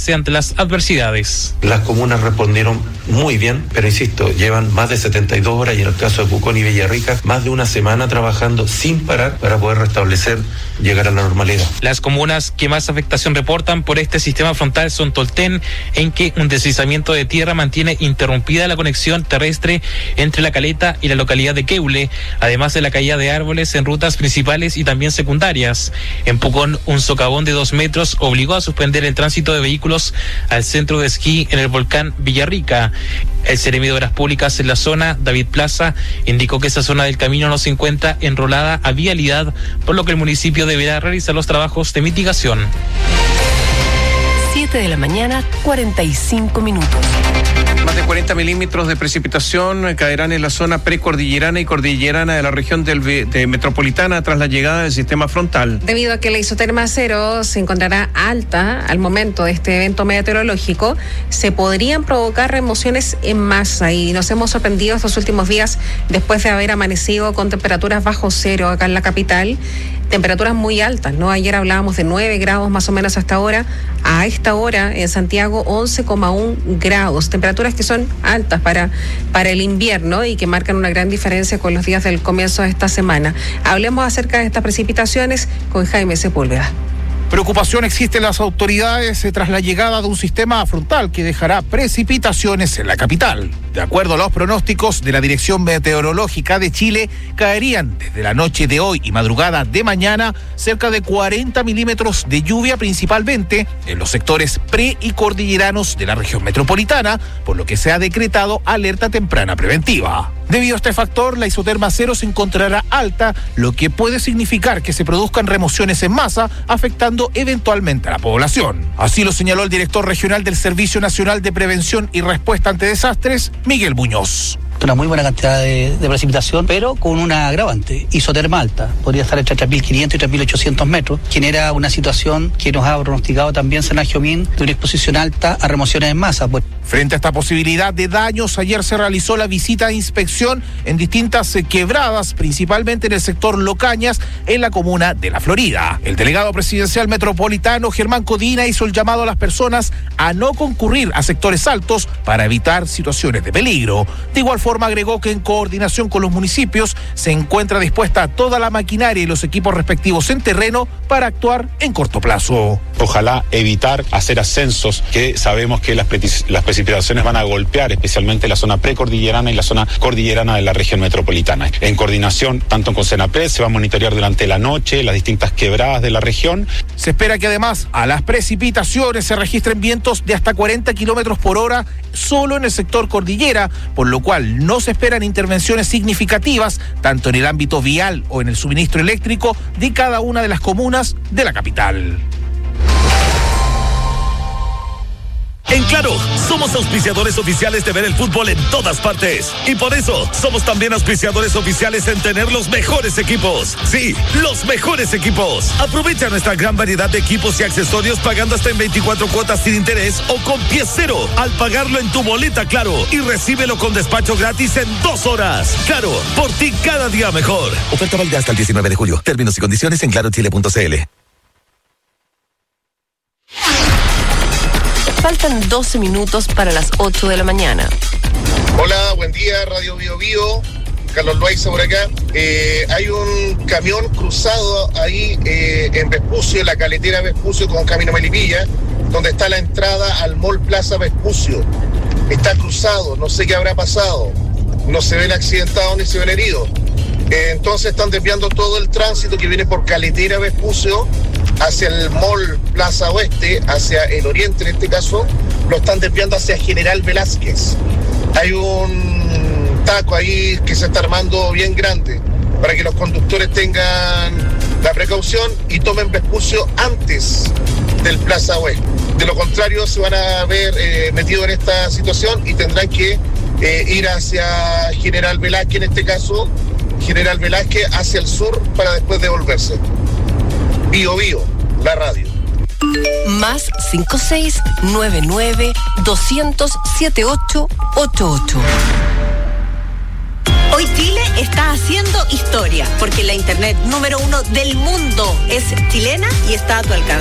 adaptarse ante las adversidades. Las comunas respondieron muy bien, pero insisto, llevan más de 72 horas y en el caso de Pucón y Villarrica, más de una semana trabajando sin parar para poder restablecer, llegar a la normalidad. Las comunas que más afectación reportan por este sistema frontal son Tolten, en que un deslizamiento de tierra mantiene interrumpida la conexión terrestre entre La Caleta y la localidad de Queule, además de la caída de árboles en rutas principales y también secundarias. En Pucón, un socavón de 2 metros obligó a suspender el tránsito de vehículos al centro de esquí en el volcán Villarrica. El Seremi de Obras Públicas en la zona, David Plaza, indicó que esa zona del camino no se encuentra enrolada a vialidad, por lo que el municipio deberá realizar los trabajos de mitigación. 7 de la mañana, 45 minutos. Más de 40 milímetros de precipitación caerán en la zona precordillerana y cordillerana de la región de metropolitana tras la llegada del sistema frontal. Debido a que la isoterma cero se encontrará alta al momento de este evento meteorológico, se podrían provocar remociones en masa y nos hemos sorprendido estos últimos días después de haber amanecido con temperaturas bajo cero acá en la capital. Temperaturas muy altas, ¿no? Ayer hablábamos de 9 grados más o menos hasta ahora. A esta hora en Santiago 11,1 grados. Temperaturas que son altas para el invierno y que marcan una gran diferencia con los días del comienzo de esta semana. Hablemos acerca de estas precipitaciones con Jaime Sepúlveda. Preocupación existe en las autoridades tras la llegada de un sistema frontal que dejará precipitaciones en la capital. De acuerdo a los pronósticos de la Dirección Meteorológica de Chile, caerían desde la noche de hoy y madrugada de mañana cerca de 40 milímetros de lluvia, principalmente en los sectores pre y cordilleranos de la región metropolitana, por lo que se ha decretado alerta temprana preventiva. Debido a este factor, la isoterma cero se encontrará alta, lo que puede significar que se produzcan remociones en masa, afectando eventualmente a la población. Así lo señaló el director regional del Servicio Nacional de Prevención y Respuesta ante Desastres, Miguel Muñoz. Una muy buena cantidad de precipitación, pero con una agravante, isoterma alta. Podría estar entre 3.500 y 3.800 metros. Genera una situación que nos ha pronosticado también Senat Geomín de una exposición alta a remociones en masa. Frente a esta posibilidad de daños, ayer se realizó la visita de inspección en distintas quebradas, principalmente en el sector Locañas, en la comuna de La Florida. El delegado presidencial metropolitano, Germán Codina, hizo el llamado a las personas a no concurrir a sectores altos para evitar situaciones de peligro. De igual forma, agregó que en coordinación con los municipios se encuentra dispuesta toda la maquinaria y los equipos respectivos en terreno para actuar en corto plazo. Ojalá evitar hacer ascensos que sabemos que las precipitaciones van a golpear, especialmente la zona precordillerana y la zona cordillerana de la región metropolitana. En coordinación tanto con Senapred se va a monitorear durante la noche las distintas quebradas de la región. Se espera que además a las precipitaciones se registren vientos de hasta 40 kilómetros por hora solo en el sector cordillera, por lo cual no se esperan intervenciones significativas tanto en el ámbito vial o en el suministro eléctrico de cada una de las comunas de la capital. En Claro, somos auspiciadores oficiales de ver el fútbol en todas partes. Y por eso, somos también auspiciadores oficiales en tener los mejores equipos. Sí, los mejores equipos. Aprovecha nuestra gran variedad de equipos y accesorios pagando hasta en 24 cuotas sin interés o con pie cero al pagarlo en tu boleta Claro. Y recíbelo con despacho gratis en 2 horas. Claro, por ti cada día mejor. Oferta válida hasta el 19 de julio. Términos y condiciones en clarochile.cl. Faltan 12 minutos para las 8 de la mañana. Hola, buen día, Radio Bio Bio. Carlos Loaiza por acá. Hay un camión cruzado ahí en Vespucio, en la caletera Vespucio con Camino Melipilla, donde está la entrada al Mall Plaza Vespucio. Está cruzado, no sé qué habrá pasado. No se ven accidentados ni se ven heridos. Entonces están desviando todo el tránsito que viene por Caletera Vespucio hacia el Mall Plaza Oeste, hacia el oriente en este caso, lo están desviando hacia General Velázquez. Hay un taco ahí que se está armando bien grande para que los conductores tengan la precaución y tomen Vespucio antes del Plaza Oeste. De lo contrario se van a ver metidos en esta situación y tendrán que ir hacia General Velázquez, en este caso General Velázquez hacia el sur para después devolverse. Bio Bio, la radio. Más 5699-200-7888. Hoy Chile está haciendo historia porque la internet número 1 del mundo es chilena y está a tu alcance.